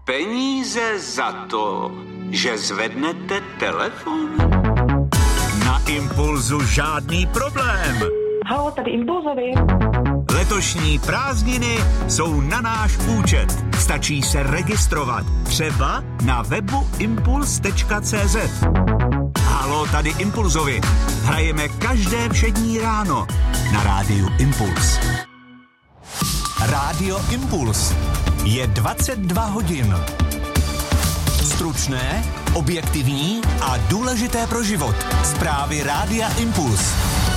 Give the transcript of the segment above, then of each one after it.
Peníze za to, že zvednete telefon? Na Impulzu žádný problém. Haló, tady Impulzovi. Letošní prázdniny jsou na náš účet. Stačí se registrovat. Třeba na webu impuls.cz. Haló, tady Impulzovi. Hrajeme každé všední ráno na rádiu Impuls. Rádio Impuls. Je 22 hodin. Stručné, objektivní a důležité pro život. Zprávy Rádia Impuls.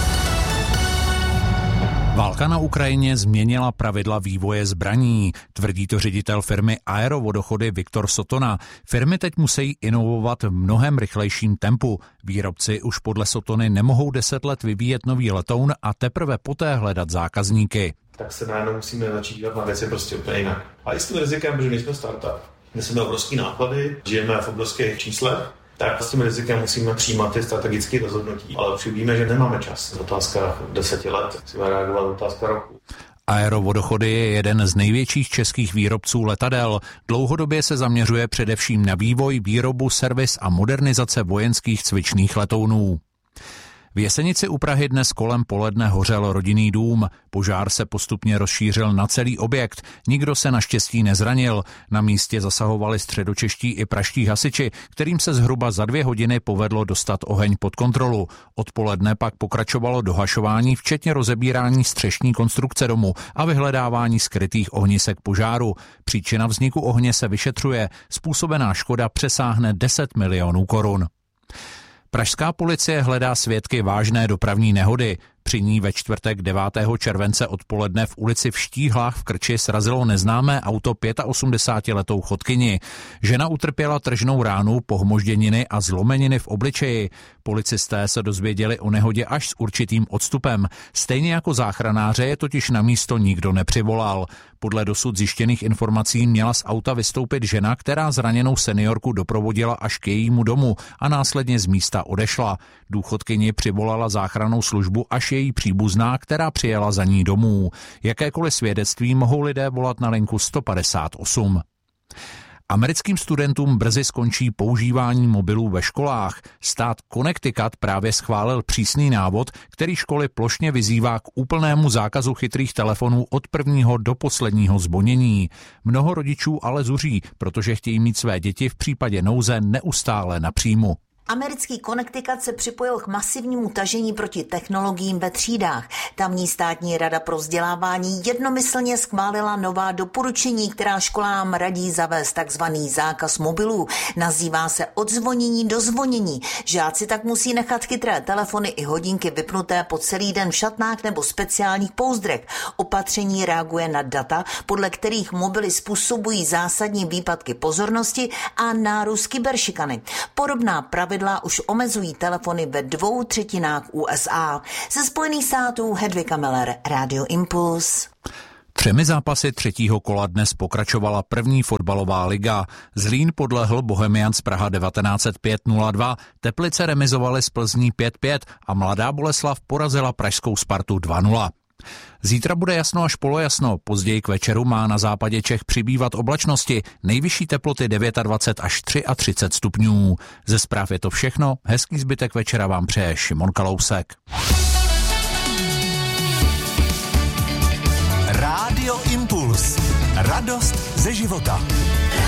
Válka na Ukrajině změnila pravidla vývoje zbraní, tvrdí to ředitel firmy Aerovodochody Viktor Sotona. Firmy teď musí inovovat v mnohem rychlejším tempu. Výrobci už podle Sotony nemohou 10 let vyvíjet nový letoun a teprve poté hledat zákazníky. Tak se najednou musíme začít dívat na věci prostě úplně jinak. A i s tím rizikem, protože nejsme startup, neseme obrovské náklady, žijeme v obrovských číslech, tak s tím rizikem musíme přijímat ty strategické rozhodnutí. Ale už víme, že nemáme čas. V otázkách 10 let musíme reagovat v otázka roku. Aerovodochody je jeden z největších českých výrobců letadel. Dlouhodobě se zaměřuje především na vývoj, výrobu, servis a modernizace vojenských cvičných letounů. V Jesenici u Prahy dnes kolem poledne hořel rodinný dům. Požár se postupně rozšířil na celý objekt. Nikdo se naštěstí nezranil. Na místě zasahovali středočeští i pražští hasiči, kterým se zhruba za 2 hodiny povedlo dostat oheň pod kontrolu. Odpoledne pak pokračovalo dohašování, včetně rozebírání střešní konstrukce domu a vyhledávání skrytých ohnisek požáru. Příčina vzniku ohně se vyšetřuje. Způsobená škoda přesáhne 10 milionů korun. Pražská policie hledá svědky vážné dopravní nehody. Při ní ve čtvrtek 9. července odpoledne v ulici v Štíhlách v Krči srazilo neznámé auto 85letou chodkyni. Žena utrpěla tržnou ránu, pohmožděniny a zlomeniny v obličeji. Policisté se dozvěděli o nehodě až s určitým odstupem. Stejně jako záchranáře je totiž na místo nikdo nepřivolal. Podle dosud zjištěných informací měla z auta vystoupit žena, která zraněnou seniorku doprovodila až k jejímu domu a následně z místa odešla. Důchodkyni přivolala záchrannou službu až její příbuzná, která přijela za ní domů. Jakékoliv svědectví mohou lidé volat na linku 158. Americkým studentům brzy skončí používání mobilů ve školách. Stát Connecticut právě schválil přísný návod, který školy plošně vyzývá k úplnému zákazu chytrých telefonů od prvního do posledního zvonění. Mnoho rodičů ale zuří, protože chtějí mít své děti v případě nouze neustále na příjmu. Americký Connecticut se připojil k masivnímu tažení proti technologiím ve třídách. Tamní státní rada pro vzdělávání jednomyslně schválila nová doporučení, která školám radí zavést takzvaný zákaz mobilů. Nazývá se od zvonění do zvonění. Žáci tak musí nechat chytré telefony i hodinky vypnuté po celý den v šatnách nebo speciálních pouzdrech. Opatření reaguje na data, podle kterých mobily způsobují zásadní výpadky pozornosti a nárůst kyberšikany. Podobná pravidla už omezují telefony ve 2/3 USA. Ze Spojených států Hedvika Meller, Radio Impuls. 3 zápasy 3. kola dnes pokračovala první fotbalová liga. Zlín podlehl Bohemians Praha 1905 0-2, Teplice remizovaly s Plzní 5-5 a Mladá Boleslav porazila pražskou Spartu 2-0. Zítra bude jasno až polojasno, později k večeru má na západě Čech přibývat oblačnosti, nejvyšší teploty 29 až 33 stupňů. Ze zpráv je to všechno, hezký zbytek večera vám přeje Šimon Kalousek. Rádio Impuls. Radost ze života.